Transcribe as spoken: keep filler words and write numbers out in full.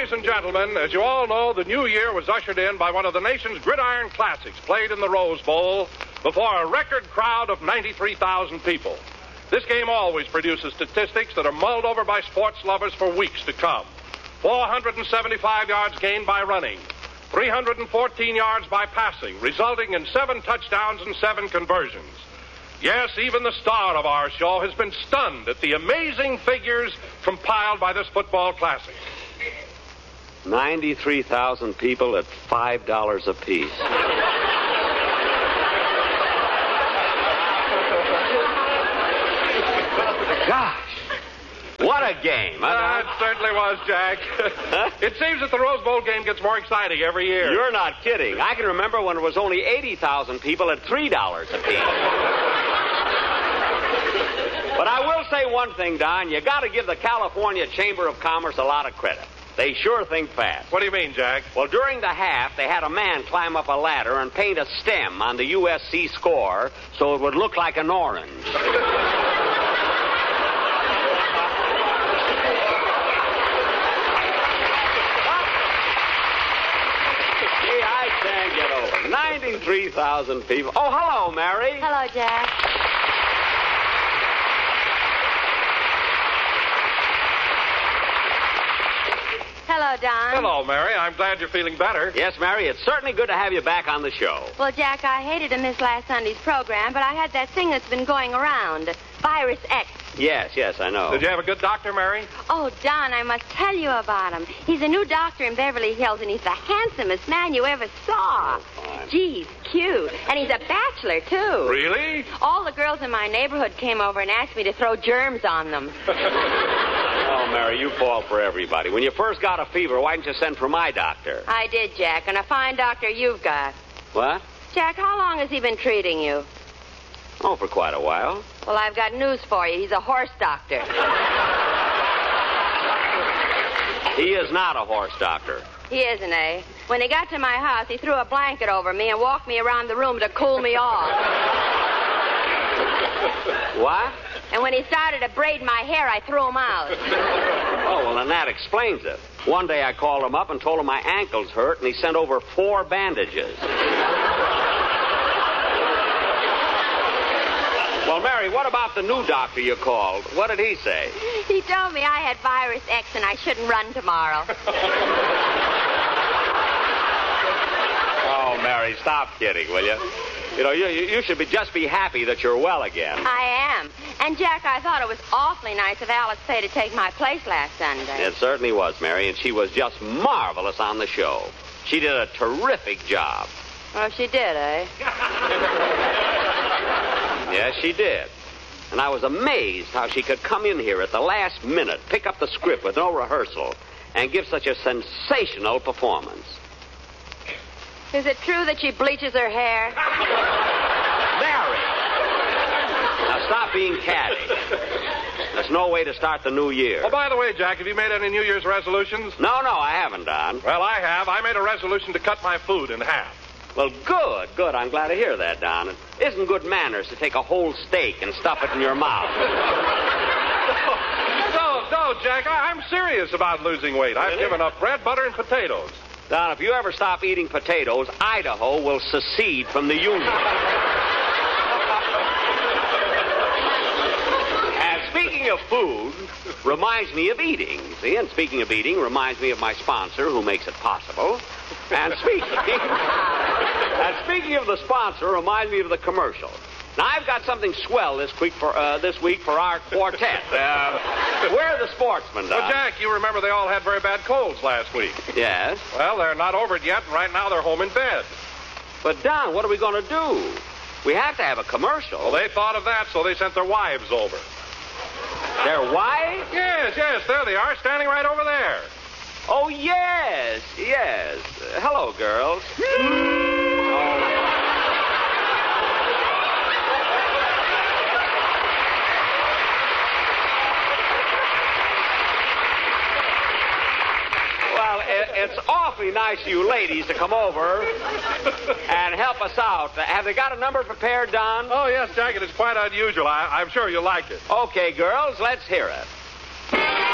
ladies and gentlemen, as you all know, the new year was ushered in by one of the nation's gridiron classics played in the Rose Bowl before a record crowd of ninety-three thousand people. This game always produces statistics that are mulled over by sports lovers for weeks to come. four hundred seventy-five yards gained by running, three hundred fourteen yards by passing, resulting in seven touchdowns and seven conversions. Yes, even the star of our show has been stunned at the amazing figures compiled by this football classic. ninety-three thousand people at five dollars apiece. Gosh, what a game. Huh? Uh, it certainly was, Jack. Huh? It seems that the Rose Bowl game gets more exciting every year. You're not kidding. I can remember when it was only eighty thousand people at three dollars apiece. But I will say one thing, Don. You got to give the California Chamber of Commerce a lot of credit. They sure think fast. What do you mean, Jack? Well, during the half, they had a man climb up a ladder and paint a stem on the U S C score so it would look like an orange. Gee, I can't get over it. ninety-three thousand people. Oh, hello, Mary. Hello, Jack. Hello, Don. Hello, Mary. I'm glad you're feeling better. Yes, Mary, it's certainly good to have you back on the show. Well, Jack, I hated to miss last Sunday's program, but I had that thing that's been going around, Virus X. Yes, yes, I know. Did you have a good doctor, Mary? Oh, Don, I must tell you about him. He's a new doctor in Beverly Hills, and he's the handsomest man you ever saw. Oh, fine. Gee, he's cute. And he's a bachelor, too. Really? All the girls in my neighborhood came over and asked me to throw germs on them. Oh, Mary, you fall for everybody. When you first got a fever, why didn't you send for my doctor? I did, Jack, and a fine doctor you've got. What? Jack, how long has he been treating you? Oh, for quite a while. Well, I've got news for you. He's a horse doctor. He is not a horse doctor. He isn't, eh? When he got to my house, he threw a blanket over me and walked me around the room to cool me off. What? And when he started to braid my hair, I threw him out. Oh, well, then that explains it. One day I called him up and told him my ankles hurt, and he sent over four bandages. Well, Mary, what about the new doctor you called? What did he say? He told me I had Virus X and I shouldn't run tomorrow. Oh, Mary, stop kidding, will you? You know, you, you should be just be happy that you're well again. I am. And, Jack, I thought it was awfully nice of Alice Faye to take my place last Sunday. It certainly was, Mary, and she was just marvelous on the show. She did a terrific job. Well, she did, eh? Yes, she did. And I was amazed how she could come in here at the last minute, pick up the script with no rehearsal, and give such a sensational performance. Is it true that she bleaches her hair? Mary! Now stop being catty. There's no way to start the new year. Oh, by the way, Jack, have you made any New Year's resolutions? No, no, I haven't, Don. Well, I have. I made a resolution to cut my food in half. Well, good, good. I'm glad to hear that, Don. It isn't good manners to take a whole steak and stuff it in your mouth. No, no, Jack, I, I'm serious about losing weight. I've Really? given up bread, butter, and potatoes. Don, if you ever stop eating potatoes, Idaho will secede from the Union. And speaking of food, reminds me of eating. See, and speaking of eating, reminds me of my sponsor who makes it possible. And speaking, and speaking of the sponsor, reminds me of the commercial. Now, I've got something swell this week for uh, this week for our quartet. Uh, where are the sportsmen, Don? Well, Jack, you remember they all had very bad colds last week. Yes? Well, they're not over it yet, and right now they're home in bed. But, Don, what are we going to do? We have to have a commercial. Well, they thought of that, so they sent their wives over. Their wives? Yes, yes, there they are, standing right over there. Oh, yes, yes. Uh, hello, girls. Oh. Well, it, it's awfully nice of you ladies to come over and help us out. Uh, have they got a number prepared, Don? Oh, yes, Jack, it is quite unusual. I, I'm sure you'll like it. Okay, girls, let's hear it.